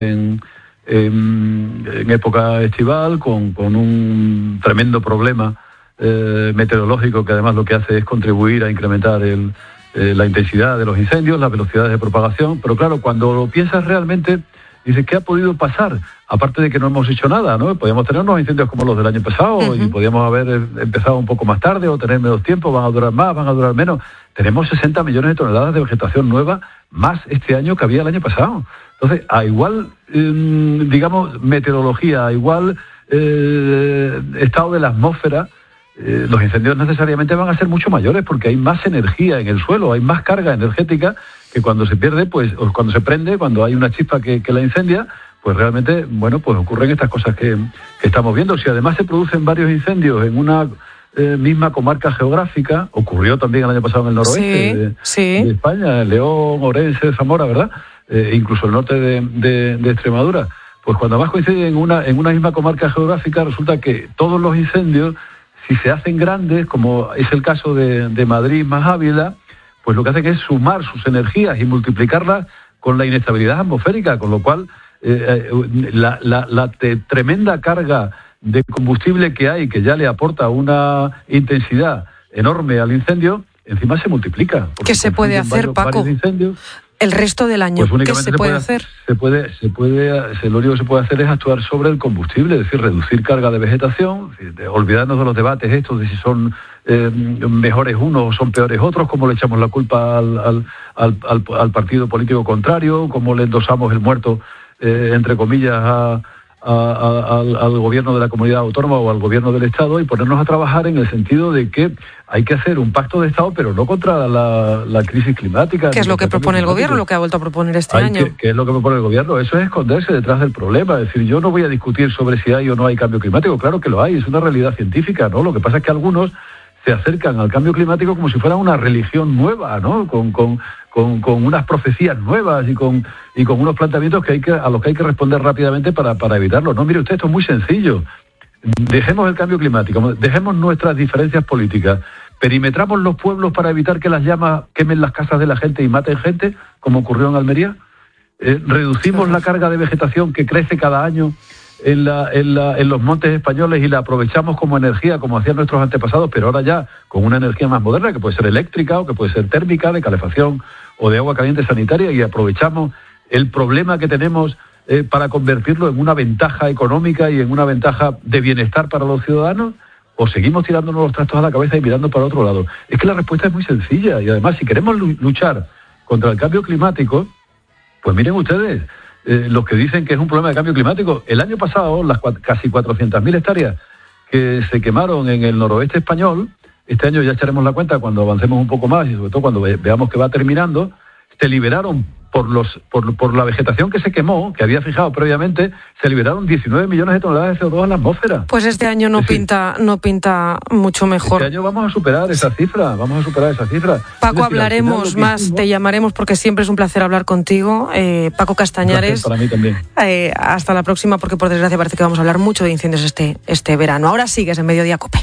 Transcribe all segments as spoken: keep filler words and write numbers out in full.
en, en, en época estival, con, con un tremendo problema eh, meteorológico que además lo que hace es contribuir a incrementar el, eh, la intensidad de los incendios, las velocidades de propagación. Pero claro, cuando lo piensas realmente, dices, ¿qué ha podido pasar? Aparte de que no hemos hecho nada, ¿no? Podíamos tener unos incendios como los del año pasado, uh-huh. y podíamos haber empezado un poco más tarde o tener menos tiempo, van a durar más, van a durar menos. Tenemos sesenta millones de toneladas de vegetación nueva, más este año que había el año pasado. Entonces, a igual, eh, digamos, meteorología, a igual eh, estado de la atmósfera, eh, los incendios necesariamente van a ser mucho mayores porque hay más energía en el suelo, hay más carga energética que cuando se pierde, pues, o cuando se prende, cuando hay una chispa que, que la incendia, pues realmente, bueno, pues ocurren estas cosas que, que estamos viendo. Si además se producen varios incendios en una eh, misma comarca geográfica, ocurrió también el año pasado en el noroeste sí, de, sí. de España, León, Orense, Zamora, ¿verdad? Eh, incluso el norte de, de, de Extremadura. Pues cuando más coinciden en una, en una misma comarca geográfica, resulta que todos los incendios, si se hacen grandes, como es el caso de, de Madrid más Ávila, pues lo que hacen es sumar sus energías y multiplicarlas con la inestabilidad atmosférica, con lo cual eh, la, la, la te, tremenda carga de combustible que hay, que ya le aporta una intensidad enorme al incendio, encima se multiplica. ¿Qué se puede hacer, varios, Paco? Varios incendios. El resto del año, pues ¿qué se, se puede hacer? Se puede, se puede, se, lo único que se puede hacer es actuar sobre el combustible, es decir, reducir carga de vegetación, de, olvidarnos de los debates estos de si son eh, mejores unos o son peores otros, cómo le echamos la culpa al, al, al, al, al partido político contrario, cómo le endosamos el muerto, eh, entre comillas, a... A, a, al, al gobierno de la comunidad autónoma o al gobierno del Estado, y ponernos a trabajar en el sentido de que hay que hacer un pacto de Estado, pero no contra la, la crisis climática. ¿Qué es lo que propone el gobierno, lo que ha vuelto a proponer este hay año? Que, ¿Qué es lo que propone el gobierno? Eso es esconderse detrás del problema. Es decir, yo no voy a discutir sobre si hay o no hay cambio climático. Claro que lo hay, es una realidad científica, ¿no? Lo que pasa es que algunos se acercan al cambio climático como si fuera una religión nueva, ¿no? Con, con, con, con unas profecías nuevas y con, y con unos planteamientos que hay que, a los que hay que responder rápidamente para, para evitarlo. No, mire usted, esto es muy sencillo. Dejemos el cambio climático, dejemos nuestras diferencias políticas, perimetramos los pueblos para evitar que las llamas quemen las casas de la gente y maten gente, como ocurrió en Almería. Eh, reducimos la carga de vegetación que crece cada año en, la, en, la, en los montes españoles y la aprovechamos como energía, como hacían nuestros antepasados, pero ahora ya con una energía más moderna, que puede ser eléctrica o que puede ser térmica, de calefacción o de agua caliente sanitaria, y aprovechamos el problema que tenemos eh, para convertirlo en una ventaja económica y en una ventaja de bienestar para los ciudadanos, o seguimos tirándonos los trastos a la cabeza y mirando para otro lado. Es que la respuesta es muy sencilla, y además si queremos luchar contra el cambio climático, pues miren ustedes, Eh, los que dicen que es un problema de cambio climático. El año pasado, las cua- casi cuatrocientas mil hectáreas que se quemaron en el noroeste español, este año ya echaremos la cuenta cuando avancemos un poco más y sobre todo cuando ve- veamos que va terminando, se liberaron por los por, por la vegetación que se quemó, que había fijado previamente, se liberaron diecinueve millones de toneladas de C O dos en la atmósfera. Pues este año no es decir, pinta no pinta mucho mejor. Este año vamos a superar esa cifra, vamos a superar esa cifra. Paco, decir, hablaremos final, más, hicimos... te llamaremos porque siempre es un placer hablar contigo. Eh, Paco Castañares. Para mí también. Eh, hasta la próxima, porque por desgracia parece que vamos a hablar mucho de incendios este, este verano. Ahora sigues en Mediodía COPE.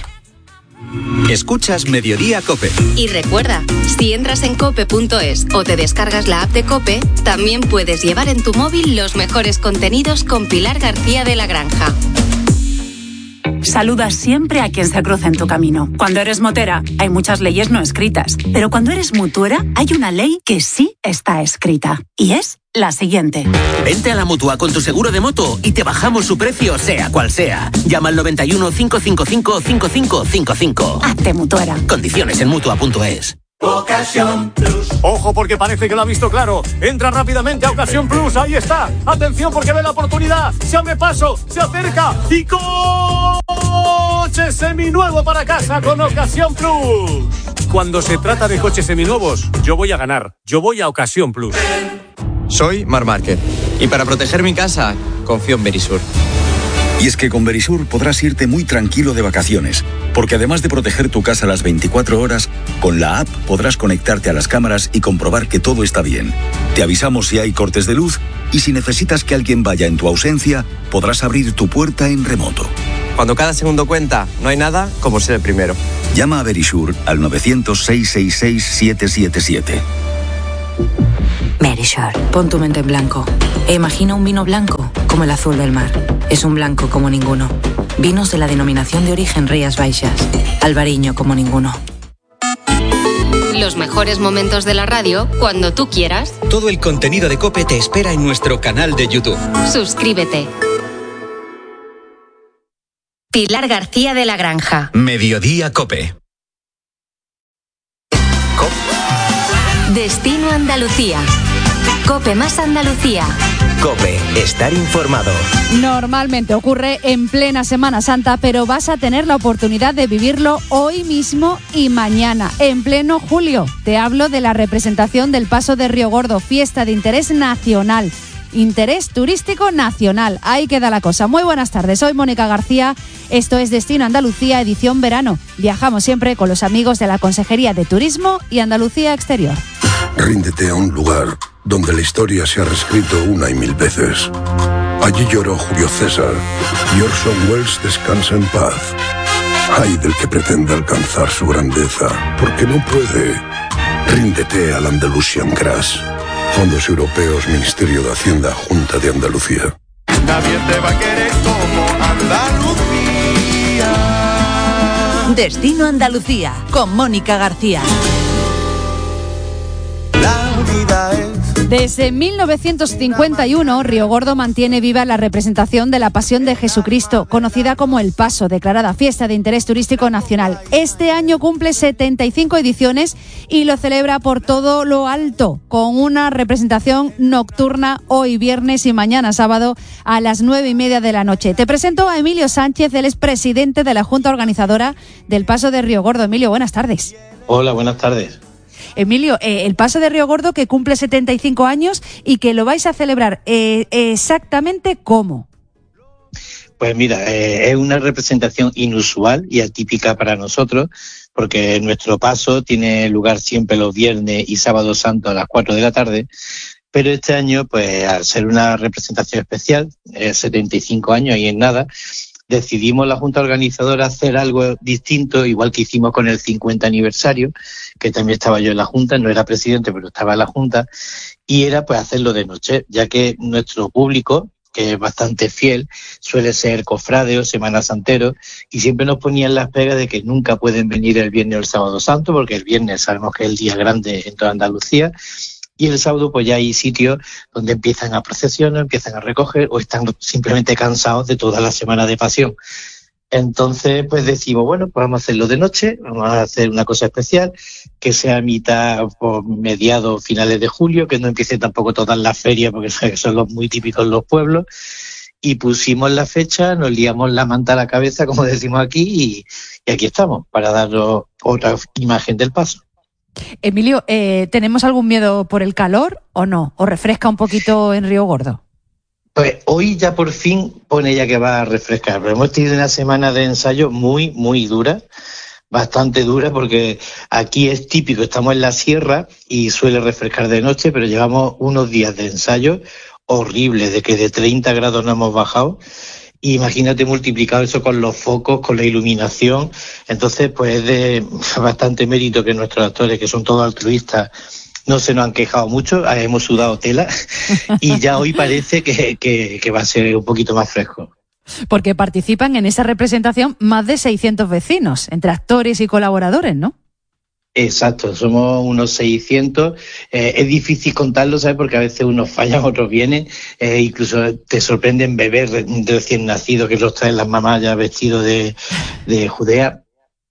Escuchas Mediodía COPE. Y recuerda, si entras en cope punto es o te descargas la app de COPE, también puedes llevar en tu móvil los mejores contenidos con Pilar García de la Granja. Saluda siempre a quien se cruza en tu camino. Cuando eres motera, hay muchas leyes no escritas. Pero cuando eres mutuera, hay una ley que sí está escrita. Y es la siguiente. Vente a la Mutua con tu seguro de moto y te bajamos su precio, sea cual sea. Llama al noventa y uno, cinco cinco cinco, cinco cinco cinco cinco. Hazte mutuera. Condiciones en Mutua punto es. Ocasión Plus. Ojo, porque parece que lo ha visto claro. Entra rápidamente a Ocasión Plus, ahí está. Atención, porque ve la oportunidad. Se abre paso, se acerca y coche seminuevo para casa con Ocasión Plus. Cuando se trata de coches seminuevos, yo voy a ganar. Yo voy a Ocasión Plus. Soy Marc Márquez y para proteger mi casa, confío en Verisur. Y es que con Verisur podrás irte muy tranquilo de vacaciones, porque además de proteger tu casa las veinticuatro horas, con la app podrás conectarte a las cámaras y comprobar que todo está bien. Te avisamos si hay cortes de luz y si necesitas que alguien vaya en tu ausencia, podrás abrir tu puerta en remoto. Cuando cada segundo cuenta, no hay nada como ser el primero. Llama a Verisur al novecientos, seiscientos sesenta y seis, siete siete siete. Mary Shore. Pon tu mente en blanco e imagina un vino blanco como el azul del mar. Es un blanco como ninguno. Vinos de la denominación de origen Rías Baixas. Albariño como ninguno. Los mejores momentos de la radio cuando tú quieras. Todo el contenido de COPE te espera en nuestro canal de YouTube. Suscríbete. Pilar García de la Granja. Mediodía COPE. Destino Andalucía. COPE más Andalucía. COPE, estar informado. Normalmente ocurre en plena Semana Santa, pero vas a tener la oportunidad de vivirlo hoy mismo y mañana, en pleno julio. Te hablo de la representación del Paso de Río Gordo, fiesta de interés nacional. Interés turístico nacional. Ahí queda la cosa. Muy buenas tardes, soy Mónica García. Esto es Destino Andalucía, edición verano. Viajamos siempre con los amigos de la Consejería de Turismo y Andalucía Exterior. Ríndete a un lugar donde la historia se ha reescrito una y mil veces. Allí lloró Julio César y Orson Welles descansa en paz. Ay del que pretenda alcanzar su grandeza, porque no puede. Ríndete al Andalusian Crash. Fondos Europeos, Ministerio de Hacienda, Junta de Andalucía. Nadie te va a querer como Andalucía. Destino Andalucía, con Mónica García. Desde mil novecientos cincuenta y uno, Río Gordo mantiene viva la representación de la Pasión de Jesucristo, conocida como El Paso, declarada fiesta de interés turístico nacional. Este año cumple setenta y cinco ediciones y lo celebra por todo lo alto, con una representación nocturna hoy viernes y mañana sábado a las nueve y media de la noche. Te presento a Emilio Sánchez, él es presidente de la Junta Organizadora del Paso de Río Gordo. Emilio, buenas tardes. Hola, buenas tardes. Emilio, eh, el Paso de Río Gordo que cumple setenta y cinco años y que lo vais a celebrar eh, exactamente ¿cómo? Pues mira, eh, es una representación inusual y atípica para nosotros, porque nuestro paso tiene lugar siempre los viernes y sábado santo a las cuatro de la tarde, pero este año, pues al ser una representación especial, eh, setenta y cinco años y en nada, decidimos la Junta Organizadora hacer algo distinto, igual que hicimos con el cincuenta aniversario, que también estaba yo en la Junta, no era presidente, pero estaba en la Junta, y era pues hacerlo de noche, ya que nuestro público, que es bastante fiel, suele ser cofrade o semana santero, y siempre nos ponían las pegas de que nunca pueden venir el viernes o el sábado santo, porque el viernes sabemos que es el día grande en toda Andalucía, y el sábado pues ya hay sitios donde empiezan a procesionar, empiezan a recoger o están simplemente cansados de toda la semana de pasión. Entonces pues decimos, bueno, pues vamos a hacerlo de noche, vamos a hacer una cosa especial, que sea mitad o mediados, finales de julio, que no empiece tampoco todas las ferias, porque son los muy típicos en los pueblos. Y pusimos la fecha, nos liamos la manta a la cabeza, como decimos aquí, y, y aquí estamos, para daros otra imagen del paso. Emilio, eh, ¿tenemos algún miedo por el calor o no? ¿O refresca un poquito en Río Gordo? Pues hoy ya por fin pone ya que va a refrescar, pero hemos tenido una semana de ensayo muy, muy dura, bastante dura, porque aquí es típico, estamos en la sierra y suele refrescar de noche, pero llevamos unos días de ensayo horribles, de que de treinta grados no hemos bajado. Imagínate multiplicado eso con los focos, con la iluminación. Entonces, pues es de bastante mérito que nuestros actores, que son todos altruistas, no se nos han quejado mucho, hemos sudado tela y ya hoy parece que, que, que va a ser un poquito más fresco. Porque participan en esa representación más de seiscientos vecinos, entre actores y colaboradores, ¿no? Exacto, somos unos seiscientos. Eh, es difícil contarlo, ¿sabes? Porque a veces unos fallan, otros vienen. Eh, incluso te sorprenden bebés recién nacidos que los traen las mamás ya vestidos de, de Judea.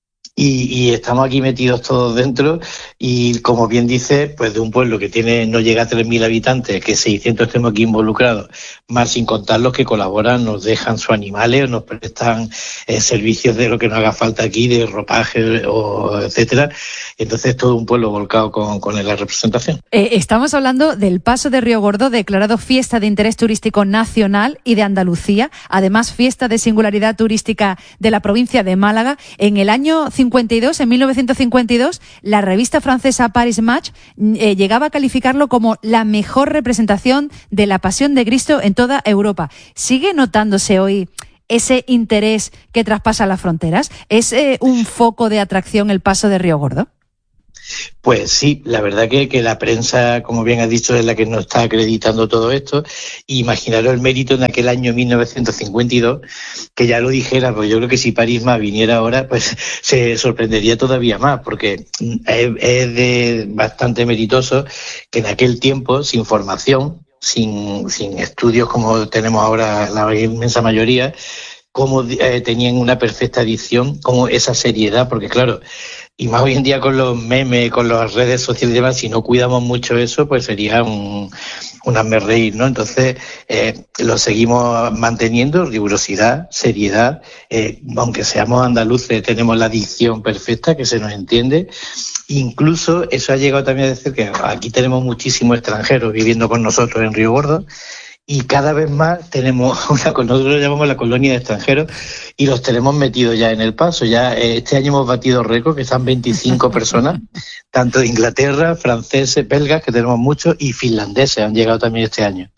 Y, y estamos aquí metidos todos dentro y, como bien dice, pues de un pueblo que tiene no llega a tres mil habitantes, que seiscientos estemos aquí involucrados, más sin contar los que colaboran, nos dejan sus animales o nos prestan eh, servicios de lo que nos haga falta aquí, de ropaje o etcétera. Entonces todo un pueblo volcado con, con la representación. Eh, estamos hablando del Paso de Río Gordo, declarado fiesta de interés turístico nacional y de Andalucía, además fiesta de singularidad turística de la provincia de Málaga. En el año cincuenta y dos, en mil novecientos cincuenta y dos, la revista francesa Paris Match eh, llegaba a calificarlo como la mejor representación de la Pasión de Cristo en toda Europa. ¿Sigue notándose hoy ese interés que traspasa las fronteras? ¿Es eh, un foco de atracción el Paso de Río Gordo? Pues sí, la verdad que, que la prensa, como bien has dicho, es la que nos está acreditando todo esto. Imaginaros el mérito en aquel año mil novecientos cincuenta y dos, que ya lo dijera, pues yo creo que si Parisma viniera ahora, pues se sorprendería todavía más, porque es, es de bastante meritoso que en aquel tiempo, sin formación, sin, sin estudios como tenemos ahora la inmensa mayoría, como eh, tenían una perfecta dicción, como esa seriedad, porque claro, y más hoy en día con los memes, con las redes sociales y demás, si no cuidamos mucho eso, pues sería un, un hazme reír, ¿no? Entonces, eh, lo seguimos manteniendo, rigurosidad, seriedad, eh, aunque seamos andaluces, tenemos la dicción perfecta, que se nos entiende. Incluso eso ha llegado también a decir que aquí tenemos muchísimos extranjeros viviendo con nosotros en Río Gordo, y cada vez más tenemos una, nosotros lo llamamos la colonia de extranjeros, y los tenemos metidos ya en el paso. Ya eh, este año hemos batido récord, que están veinticinco personas, tanto de Inglaterra, franceses, belgas, que tenemos muchos, y finlandeses han llegado también este año.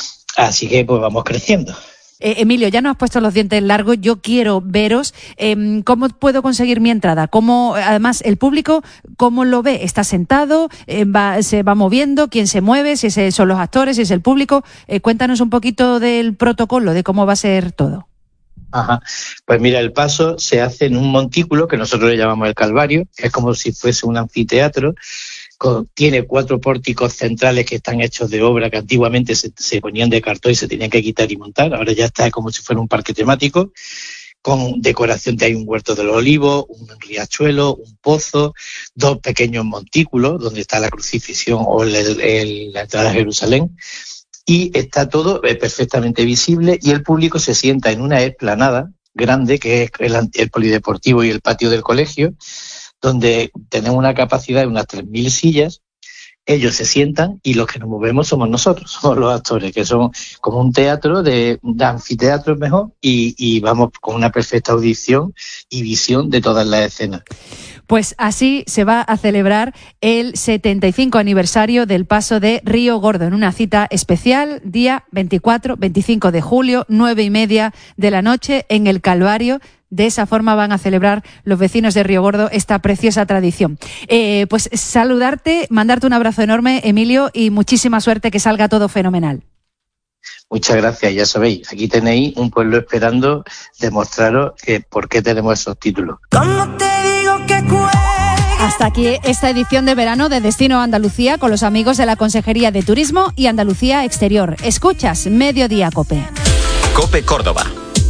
Así que pues vamos creciendo. Eh, Emilio, ya nos has puesto los dientes largos, yo quiero veros. Eh, ¿Cómo puedo conseguir mi entrada? ¿Cómo, además, el público, cómo lo ve? ¿Está sentado? Eh, va, ¿Se va moviendo? ¿Quién se mueve? ¿Si es, son los actores? ¿Si es el público? Eh, cuéntanos un poquito del protocolo, de cómo va a ser todo. Ajá. Pues mira, el paso se hace en un montículo que nosotros le llamamos el Calvario, que es como si fuese un anfiteatro. Tiene cuatro pórticos centrales que están hechos de obra que antiguamente se, se ponían de cartón y se tenían que quitar y montar. Ahora ya está como si fuera un parque temático, con decoración. Hay un huerto de los olivos, un riachuelo, un pozo, dos pequeños montículos donde está la crucifixión o el, el, la entrada a Jerusalén, y está todo perfectamente visible, y el público se sienta en una explanada grande que es el, el polideportivo y el patio del colegio, donde tenemos una capacidad de unas tres mil sillas. Ellos se sientan y los que nos movemos somos nosotros, somos los actores, que son como un teatro, de, de anfiteatro mejor, y, y vamos con una perfecta audición y visión de todas las escenas. Pues así se va a celebrar el setenta y cinco aniversario del paso de Río Gordo, en una cita especial, día veinticuatro, veinticinco de julio, nueve y media de la noche, en el Calvario. De esa forma van a celebrar los vecinos de Río Gordo esta preciosa tradición. Eh, pues saludarte, mandarte un abrazo enorme, Emilio, y muchísima suerte, que salga todo fenomenal. Muchas gracias, ya sabéis, aquí tenéis un pueblo esperando demostraros que por qué tenemos esos títulos. ¿Cómo te digo que Hasta aquí esta edición de verano de Destino Andalucía con los amigos de la Consejería de Turismo y Andalucía Exterior. Escuchas Mediodía Cope. Cope Córdoba.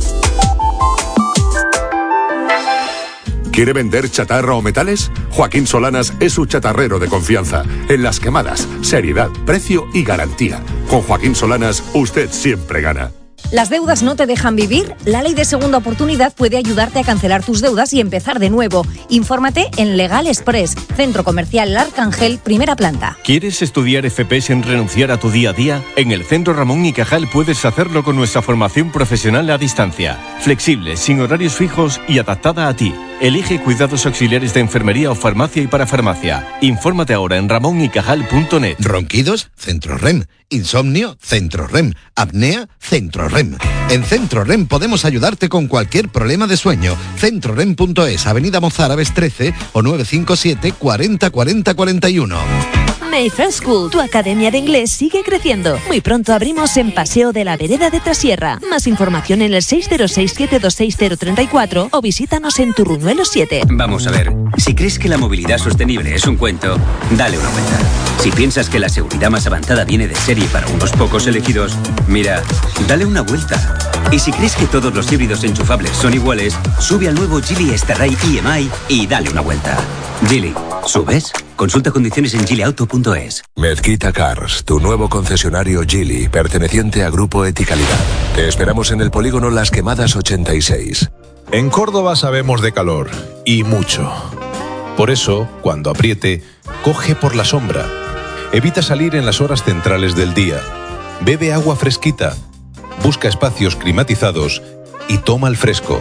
¿Quiere vender chatarra o metales? Joaquín Solanas es su chatarrero de confianza. En las quemadas, seriedad, precio y garantía. Con Joaquín Solanas, usted siempre gana. ¿Las deudas no te dejan vivir? La ley de segunda oportunidad puede ayudarte a cancelar tus deudas y empezar de nuevo. Infórmate en Legal Express, Centro Comercial El Arcángel, primera planta. ¿Quieres estudiar F P sin renunciar a tu día a día? En el Centro Ramón y Cajal puedes hacerlo con nuestra formación profesional a distancia. Flexible, sin horarios fijos y adaptada a ti. Elige cuidados auxiliares de enfermería o farmacia y parafarmacia. Infórmate ahora en ramón y cajal punto net. ¿Ronquidos? Centro R E M. ¿Insomnio? Centro R E M. ¿Apnea? Centro R E M. En Centro R E M podemos ayudarte con cualquier problema de sueño. centro rem punto es, Avenida Mozárabes trece o nueve cinco siete, cuarenta, cuarenta, cuarenta y uno. Mayfair School, tu academia de inglés sigue creciendo. Muy pronto abrimos en Paseo de la Vereda de Trasierra. Más información en el seis cero seis, siete dos seis cero tres cuatro o visítanos en Turruñuelo siete. Vamos a ver, si crees que la movilidad sostenible es un cuento, dale una vuelta. Si piensas que la seguridad más avanzada viene de serie para unos pocos elegidos, mira, dale una vuelta. Y si crees que todos los híbridos enchufables son iguales, sube al nuevo Geely Starray I M I y dale una vuelta. Geely, ¿subes? Consulta condiciones en geely auto punto es. Mezquita Cars, tu nuevo concesionario Geely, perteneciente a Grupo Eticalidad. Te esperamos en el polígono Las Quemadas ochenta y seis. En Córdoba sabemos de calor, y mucho. Por eso, cuando apriete, coge por la sombra. Evita salir en las horas centrales del día. Bebe agua fresquita. Busca espacios climatizados y toma el fresco.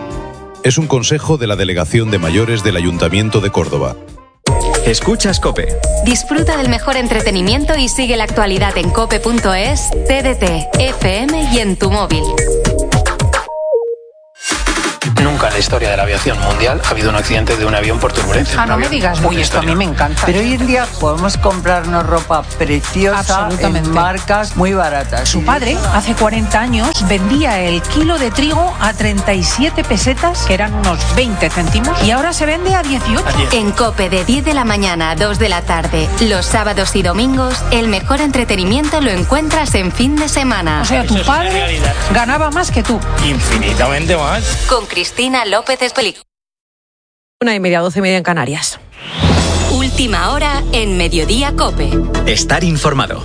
Es un consejo de la Delegación de Mayores del Ayuntamiento de Córdoba. Escuchas COPE. Disfruta del mejor entretenimiento y sigue la actualidad en cope punto es, T D T, F M y en tu móvil. Nunca la historia de la aviación mundial ha habido un accidente de un avión por turbulencia. Ah, no me digas, uy, esto a mí me encanta. Pero hoy en día podemos comprarnos ropa preciosa en marcas muy baratas. Su padre, hace cuarenta años, vendía el kilo de trigo a treinta y siete pesetas, que eran unos veinte céntimos, y ahora se vende a dieciocho. En COPE, de diez de la mañana a dos de la tarde, los sábados y domingos, el mejor entretenimiento lo encuentras en fin de semana. O sea, tu padre ganaba más que tú. Infinitamente más. Con Cristina López Espelic. Una y media, doce y media en Canarias. Última hora en Mediodía COPE. Estar informado.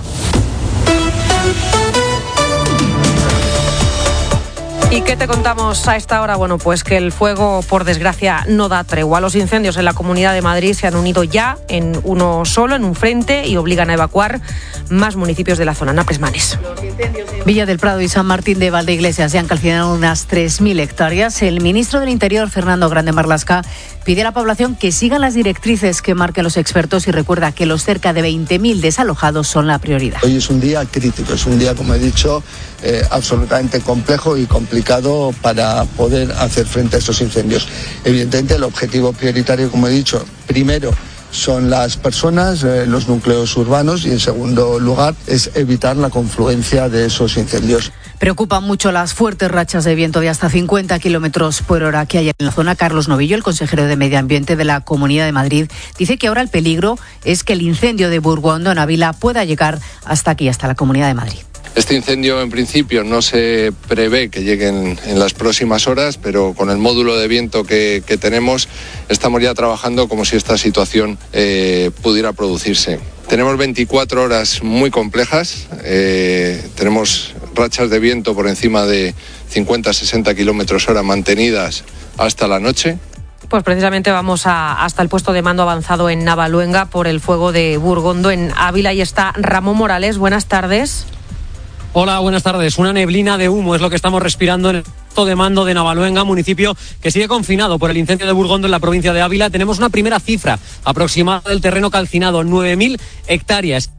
¿Y qué te contamos a esta hora? Bueno, pues que el fuego, por desgracia, no da tregua. Los incendios en la Comunidad de Madrid se han unido ya en uno solo, en un frente, y obligan a evacuar más municipios de la zona. Napres Manes. Villa del Prado y San Martín de Valdeiglesias ya han calcinado unas tres mil hectáreas. El ministro del Interior, Fernando Grande Marlaska, pide a la población que sigan las directrices que marquen los expertos y recuerda que los cerca de veinte mil desalojados son la prioridad. Hoy es un día crítico, es un día, como he dicho, eh, absolutamente complejo y complicado para poder hacer frente a estos incendios. Evidentemente, el objetivo prioritario, como he dicho, primero son las personas, eh, los núcleos urbanos, y en segundo lugar es evitar la confluencia de esos incendios. Preocupan mucho las fuertes rachas de viento de hasta cincuenta kilómetros por hora que hay en la zona. Carlos Novillo, el consejero de Medio Ambiente de la Comunidad de Madrid, dice que ahora el peligro es que el incendio de Burgondo, en Ávila, pueda llegar hasta aquí, hasta la Comunidad de Madrid. Este incendio, en principio, no se prevé que llegue en, en las próximas horas, pero con el módulo de viento que, que tenemos, estamos ya trabajando como si esta situación eh, pudiera producirse. Tenemos veinticuatro horas muy complejas, eh, tenemos rachas de viento por encima de cincuenta a sesenta kilómetros hora mantenidas hasta la noche. Pues precisamente vamos a, hasta el puesto de mando avanzado en Navaluenga por el fuego de Burgondo en Ávila. Y está Ramón Morales. Buenas tardes. Hola, buenas tardes. Una neblina de humo es lo que estamos respirando en el puesto de mando de Navaluenga, municipio que sigue confinado por el incendio de Burgondo en la provincia de Ávila. Tenemos una primera cifra aproximada del terreno calcinado, nueve mil hectáreas.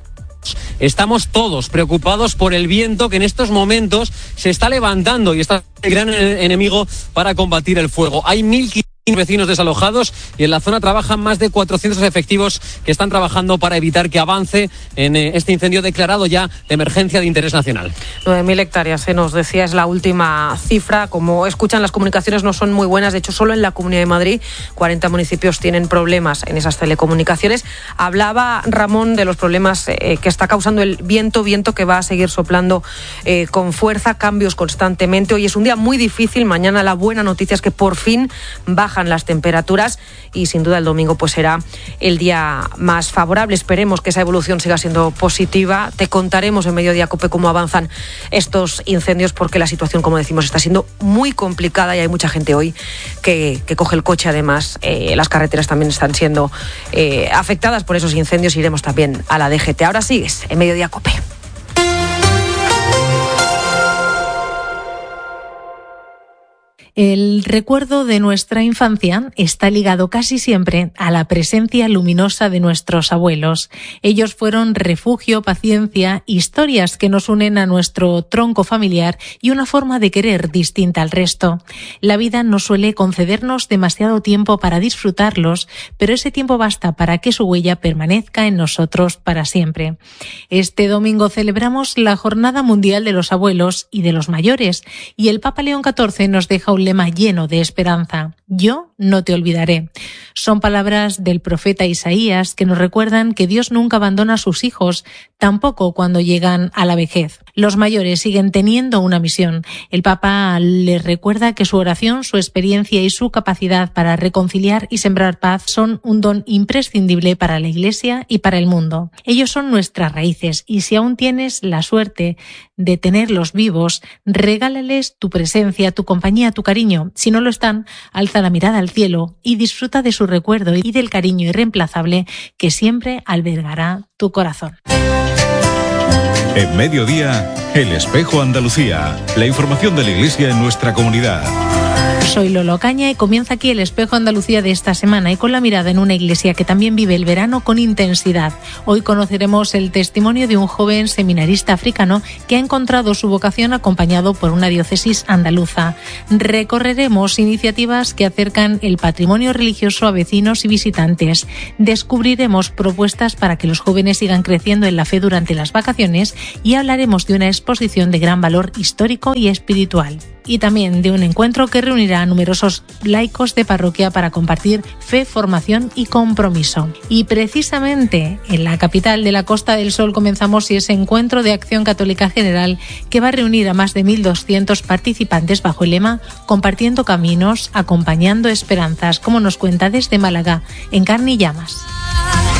Estamos todos preocupados por el viento que en estos momentos se está levantando y está el gran enemigo para combatir el fuego. Hay mil vecinos desalojados y en la zona trabajan más de cuatrocientos efectivos que están trabajando para evitar que avance en este incendio declarado ya de emergencia de interés nacional. nueve mil hectáreas, se nos decía, es la última cifra. Como escuchan, las comunicaciones no son muy buenas. De hecho, solo en la Comunidad de Madrid cuarenta municipios tienen problemas en esas telecomunicaciones. Hablaba Ramón de los problemas eh, que está causando el viento, viento que va a seguir soplando eh, con fuerza, cambios constantemente. Hoy es un día muy difícil. Mañana la buena noticia es que por fin baja las temperaturas y sin duda el domingo pues será el día más favorable. Esperemos que esa evolución siga siendo positiva. Te contaremos en Mediodía COPE cómo avanzan estos incendios, porque la situación, como decimos, está siendo muy complicada y hay mucha gente hoy que, que coge el coche. Además, eh, las carreteras también están siendo eh, afectadas por esos incendios. Iremos también a la D G T. Ahora sigues en Mediodía COPE. El recuerdo de nuestra infancia está ligado casi siempre a la presencia luminosa de nuestros abuelos. Ellos fueron refugio, paciencia, historias que nos unen a nuestro tronco familiar y una forma de querer distinta al resto. La vida no suele concedernos demasiado tiempo para disfrutarlos, pero ese tiempo basta para que su huella permanezca en nosotros para siempre. Este domingo celebramos la Jornada Mundial de los Abuelos y de los Mayores, y el Papa León catorce nos deja un lema lleno de esperanza: yo no te olvidaré. Son palabras del profeta Isaías que nos recuerdan que Dios nunca abandona a sus hijos, tampoco cuando llegan a la vejez. Los mayores siguen teniendo una misión. El Papa les recuerda que su oración, su experiencia y su capacidad para reconciliar y sembrar paz son un don imprescindible para la Iglesia y para el mundo. Ellos son nuestras raíces y si aún tienes la suerte de tenerlos vivos, regálales tu presencia, tu compañía, tu cariño. Si no lo están, alza la mirada al cielo y disfruta de su recuerdo y del cariño irreemplazable que siempre albergará tu corazón. En Mediodía, El Espejo Andalucía. La información de la Iglesia en nuestra comunidad. Soy Lolo Caña y comienza aquí el Espejo Andalucía de esta semana y con la mirada en una iglesia que también vive el verano con intensidad. Hoy conoceremos el testimonio de un joven seminarista africano que ha encontrado su vocación acompañado por una diócesis andaluza. Recorreremos iniciativas que acercan el patrimonio religioso a vecinos y visitantes. Descubriremos propuestas para que los jóvenes sigan creciendo en la fe durante las vacaciones y hablaremos de una exposición de gran valor histórico y espiritual. Y también de un encuentro que reunirá a numerosos laicos de parroquia para compartir fe, formación y compromiso. Y precisamente en la capital de la Costa del Sol comenzamos ese encuentro de Acción Católica General que va a reunir a más de mil doscientos participantes bajo el lema Compartiendo Caminos, Acompañando Esperanzas, como nos cuenta desde Málaga, en Carne y Llamas.